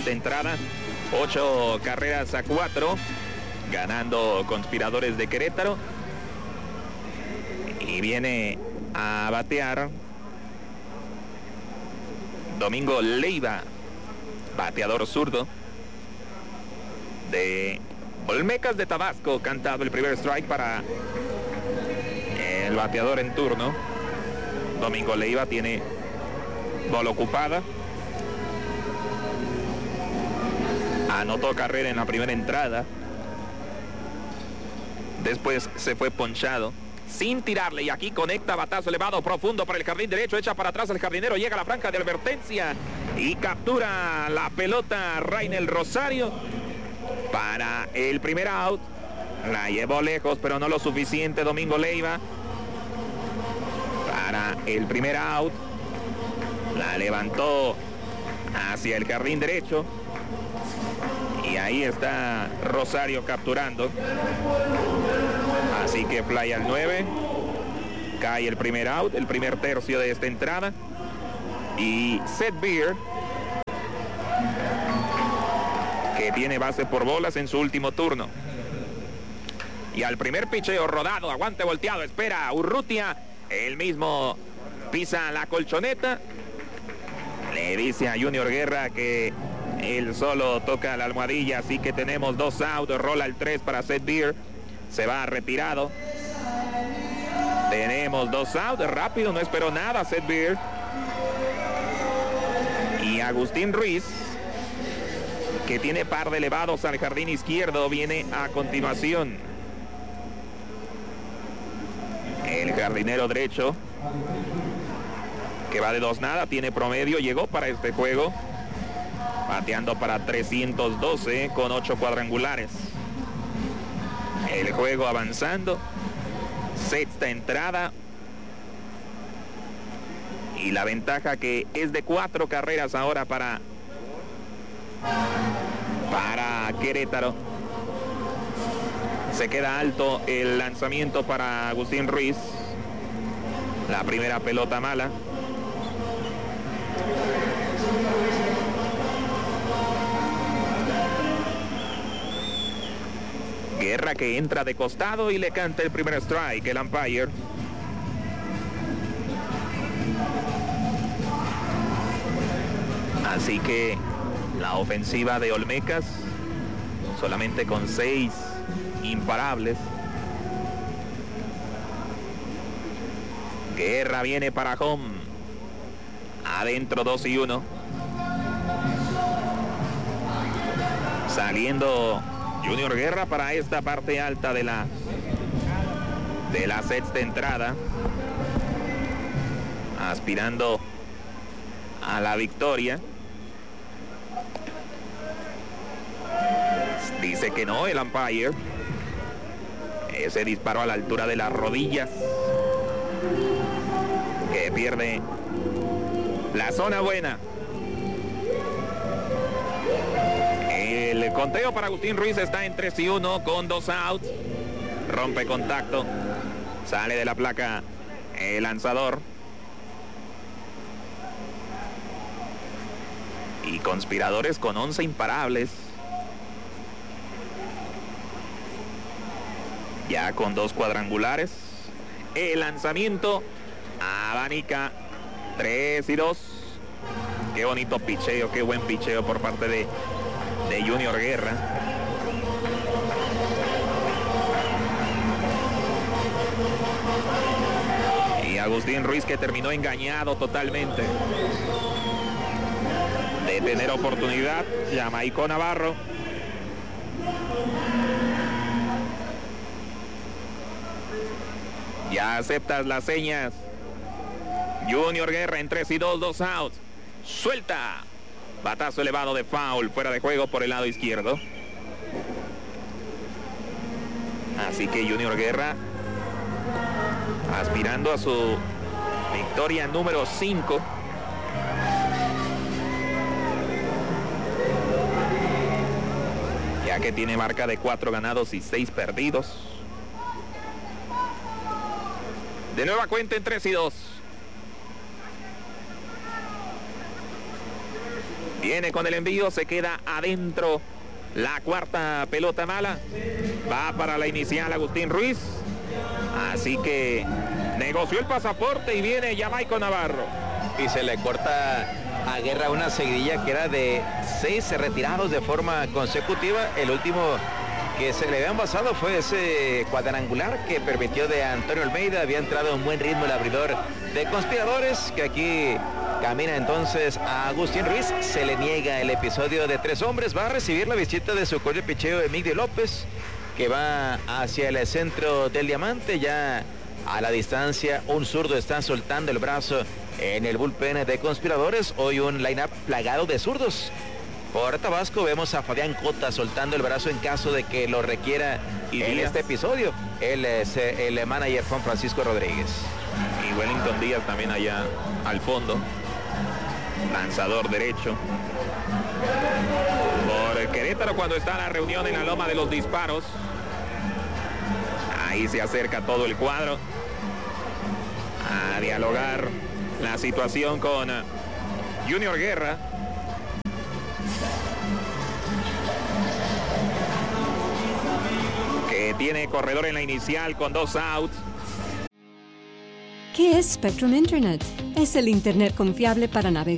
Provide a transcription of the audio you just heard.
esta entrada. 8-4, ganando Conspiradores de Querétaro. Y viene a batear Domingo Leiva, bateador zurdo de Olmecas de Tabasco. Cantado el primer strike para el bateador en turno. Domingo Leiva tiene bola ocupada. Anotó carrera en la primera entrada. Después se fue ponchado sin tirarle, y aquí conecta batazo elevado profundo para el jardín derecho, echa para atrás el jardinero, llega a la franja de advertencia y captura la pelota Rainel Rosario para el primer out. La llevó lejos, pero no lo suficiente Domingo Leiva para el primer out. La levantó hacia el jardín derecho y ahí está Rosario capturando. Así que fly al 9. Cae el primer out, el primer tercio de esta entrada. Y Seth Beer, que tiene base por bolas en su último turno. Y al primer picheo rodado, aguante volteado, espera Urrutia. El mismo pisa la colchoneta. Le dice a Junior Guerra que él solo toca la almohadilla, así que tenemos 2 outs. Rola el 3 para Seth Beer. Se va retirado. Tenemos 2 outs. Rápido, no esperó nada Seth Beer. Y Agustín Ruiz, que tiene par de elevados al jardín izquierdo, viene a continuación. El jardinero derecho, que va de 2-0, tiene promedio, llegó para este juego bateando para 312 con 8 cuadrangulares. El juego avanzando. Sexta entrada. Y la ventaja que es de 4 carreras ahora para Querétaro. Se queda alto el lanzamiento para Agustín Ruiz. La primera pelota mala. Guerra que entra de costado y le canta el primer strike, el umpire. Así que la ofensiva de Olmecas, solamente con 6 imparables. Guerra viene para home. Adentro 2-1. Saliendo Junior Guerra para esta parte alta de la sexta entrada, aspirando a la victoria. Dice que no el umpire. Ese disparo a la altura de las rodillas, que pierde la zona buena. El conteo para Agustín Ruiz está en 3-1 con 2 outs. Rompe contacto. Sale de la placa el lanzador. Y Conspiradores con 11 imparables. Ya con 2 cuadrangulares. El lanzamiento abanica 3-2. Qué bonito picheo, qué buen picheo por parte de Junior Guerra. Y Agustín Ruiz, que terminó engañado totalmente de tener oportunidad. Jamaico Navarro. Ya aceptas las señas. Junior Guerra en 3-2, 2 outs. Suelta. Batazo elevado de foul, fuera de juego por el lado izquierdo. Así que Junior Guerra aspirando a su victoria número 5. Ya que tiene marca de 4 ganados y 6 perdidos. De nueva cuenta en 3-2. Viene con el envío, se queda adentro la cuarta pelota mala. Va para la inicial Agustín Ruiz. Así que negoció el pasaporte y viene Jamaico Navarro. Y se le corta a Guerra una seguidilla que era de 6 retirados de forma consecutiva. El último que se le había envasado fue ese cuadrangular que permitió de Antonio Almeida. Había entrado en buen ritmo el abridor de Conspiradores, que aquí camina entonces a Agustín Ruiz. Se le niega el episodio de 3 hombres. Va a recibir la visita de su coach de picheo Emilio López, que va hacia el centro del diamante. Ya a la distancia un zurdo está soltando el brazo en el bullpen de Conspiradores. Hoy un line-up plagado de zurdos. Por Tabasco vemos a Fabián Cota soltando el brazo en caso de que lo requiera en este episodio. Él es el manager Juan Francisco Rodríguez. Y Wellington Díaz también allá al fondo. Lanzador derecho. Por Querétaro cuando está la reunión en la loma de los disparos. Ahí se acerca todo el cuadro a dialogar la situación con Junior Guerra. Que tiene corredor en la inicial con 2 outs. ¿Qué es Spectrum Internet? Es el Internet confiable para navegar